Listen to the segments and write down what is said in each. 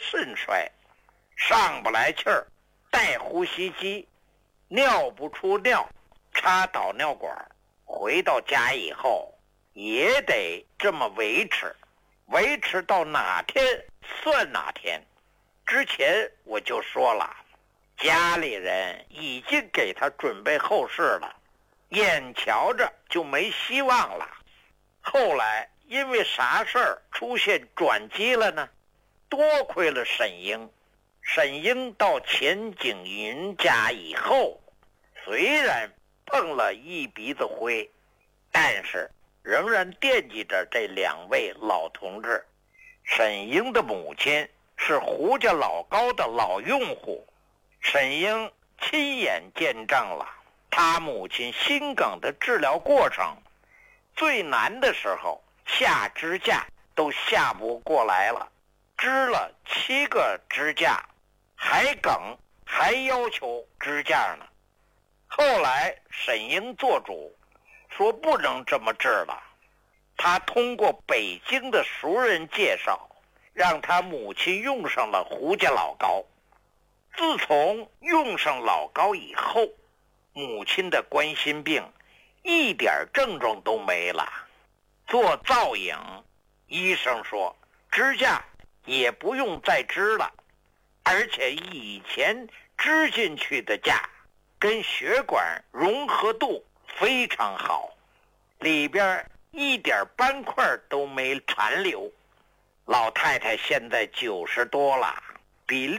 肾衰，上不来气儿，带呼吸机，尿不出尿，插导尿管，回到家以后也得这么维持到哪天算哪天。之前我就说了，家里人已经给他准备后事了，眼瞧着就没希望了。后来因为啥事儿出现转机了呢？多亏了沈英到钱景云家以后，虽然碰了一鼻子灰，但是仍然惦记着这两位老同志。沈英的母亲是胡家老高的老用户，沈英亲眼见证了他母亲心梗的治疗过程，最难的时候下支架都下不过来了，支了7个支架，还梗，还要求支架呢。后来沈英做主说不能这么治了，他通过北京的熟人介绍，让他母亲用上了胡家老高。自从用上老高以后，母亲的冠心病一点症状都没了。做造影，医生说支架也不用再支了，而且以前支进去的架跟血管融合度非常好，里边一点斑块都没残留。老太太现在90多了，比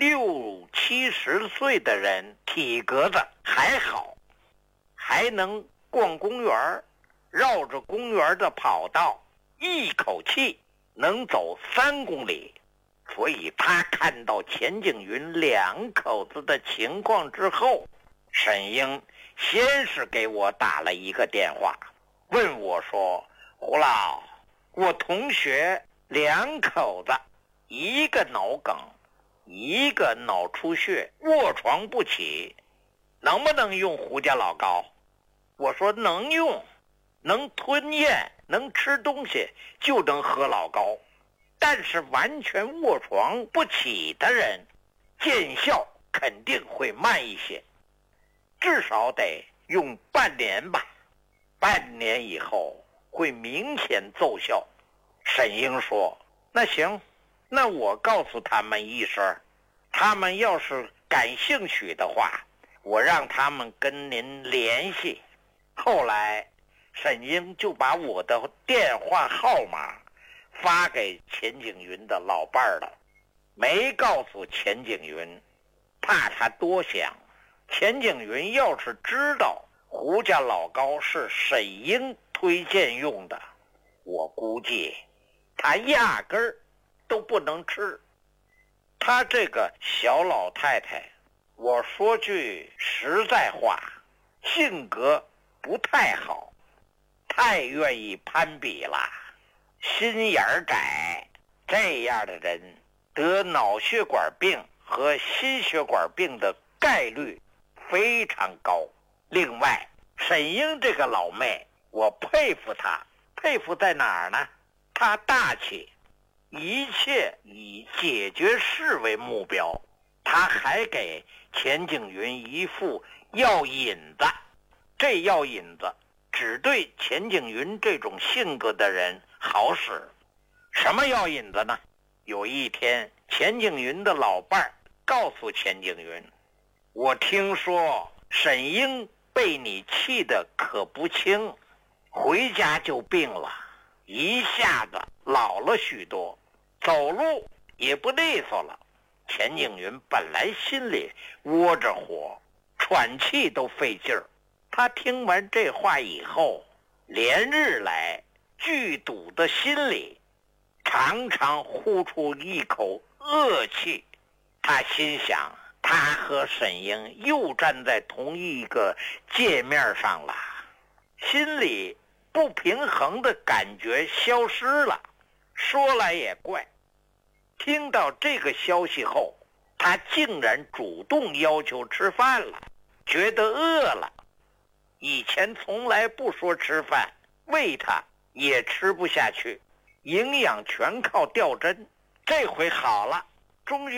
60、70岁的人体格子还好，还能逛公园，绕着公园的跑道一口气能走3公里。所以他看到钱景云2口子的情况之后，沈英先是给我打了一个电话，问我说，胡老，我同学2口子，一个脑梗，一个脑出血，卧床不起，能不能用胡家老高？我说能用，能吞咽，能吃东西，就能喝老高。但是完全卧床不起的人，见效肯定会慢一些，至少得用半年吧，半年以后会明显奏效。沈英说，那行，那我告诉他们一声，他们要是感兴趣的话，我让他们跟您联系。后来沈英就把我的电话号码发给钱景云的老伴儿了，没告诉钱景云，怕他多想。钱景云要是知道胡家老高是沈英推荐用的，我估计他压根儿都不能吃。他这个小老太太，我说句实在话，性格不太好，太愿意攀比了，心眼儿窄，这样的人得脑血管病和心血管病的概率非常高。另外，沈英这个老妹，我佩服她，佩服在哪儿呢？她大气，一切以解决事为目标。她还给钱景云一副药引子，这药引子只对钱景云这种性格的人好使。什么药引子呢？有一天，钱景云的老伴儿告诉钱景云，我听说沈英被你气得可不轻，回家就病了，一下子老了许多，走路也不利索了。钱景云本来心里窝着火，喘气都费劲儿。他听完这话以后，连日来剧堵的心里常常呼出一口恶气。他心想，他和沈英又站在同一个界面上了，心里不平衡的感觉消失了。说来也怪，听到这个消息后，他竟然主动要求吃饭了，觉得饿了。以前从来不说吃饭，喂他也吃不下去，营养全靠吊针。这回好了，终于